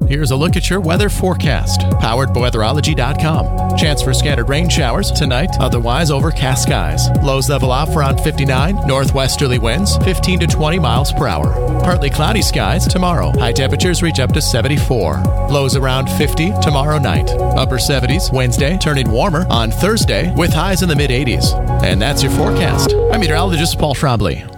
Here's a look at your weather forecast, powered by weatherology.com. Chance for scattered rain showers tonight, otherwise overcast skies. Lows level off around 59, northwesterly winds 15 to 20 miles per hour. Partly cloudy skies tomorrow. High temperatures reach up to 74. Lows around 50 tomorrow night. Upper 70s Wednesday, turning warmer on Thursday with highs in the mid-80s. And that's your forecast. I'm meteorologist Paul Schraubly.